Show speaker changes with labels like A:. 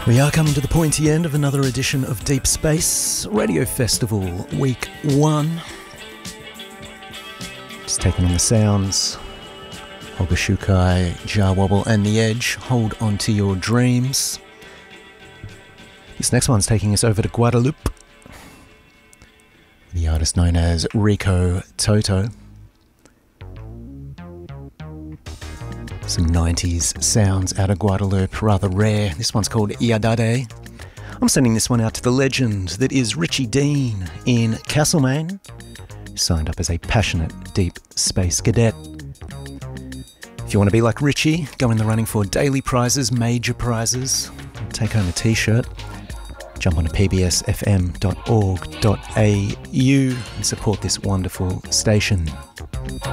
A: We are coming to the pointy end of another edition of Deep Space Radio Festival Week 1. Just taking in the sounds. Olga Shukai, Jar Wobble and The Edge, Hold On To Your Dreams. This next one's taking us over to Guadeloupe. The artist known as Rico Toto. Some 90s sounds out of Guadeloupe, rather rare. This one's called Iadade. I'm sending this one out to the legend that is Richie Dean in Castlemaine, signed up as a passionate deep space cadet. If you want to be like Richie, go in the running for daily prizes, major prizes, take home a t-shirt, jump on to pbsfm.org.au and support this wonderful station.